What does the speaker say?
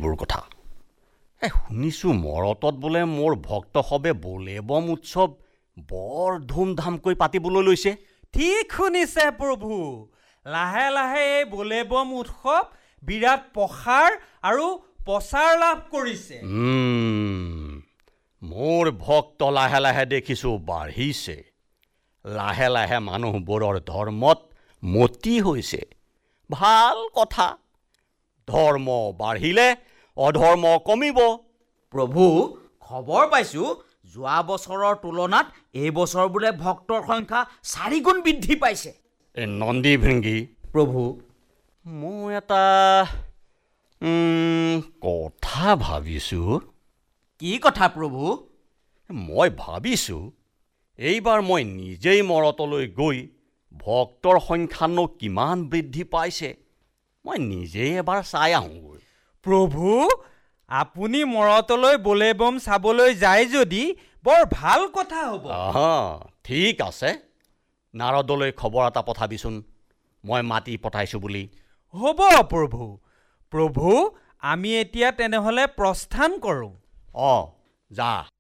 এইবোৰ কথা? শুনিছোঁ মৰতত বোলে মোৰ ভক্তসৱে বোলেবম উৎসৱ বৰ ধুমধামকৈ পাতিবলৈ লৈছে। ঠিক শুনিছে প্ৰভু। লাহে লাহে এই বোলেবম উৎসৱ বিৰাট প্ৰসাৰ আৰু প্ৰচাৰ লাভ কৰিছে। মোৰ ভক্ত লাহে লাহে দেখিছোঁ বাঢ়িছে। লাহে লাহে মানুহবোৰৰ ধৰ্মত মতি হৈছে। ভাল কথা। ধৰ্ম বাঢ়িলে অধৰ্ম কমিব। প্ৰভু, খবৰ পাইছোঁ যোৱা বছৰৰ তুলনাত এই বছৰ বোলে ভক্তৰ সংখ্যা 4 গুণ বৃদ্ধি পাইছে। এই নন্দী ভৃংগী প্ৰভু, মই এটা কথা ভাবিছোঁ। কি কথা প্ৰভু? মই ভাবিছোঁ এইবাৰ মই নিজেই মৰতলৈ গৈ ভক্তৰ সংখ্যানো কিমান বৃদ্ধি পাইছে মই নিজেই এবাৰ চাই আহোঁগৈ। প্ৰভু, আপুনি মৰতলৈ বোলেবম চাবলৈ যায় যদি বৰ ভাল কথা হ'ব। ঠিক আছে, নাৰদলৈ খবৰ এটা পঠাবিচোন, মই মাতি পঠাইছোঁ বুলি। হ'ব প্ৰভু। প্ৰভু, আমি এতিয়া তেনেহ'লে প্ৰস্থান কৰোঁ। যা।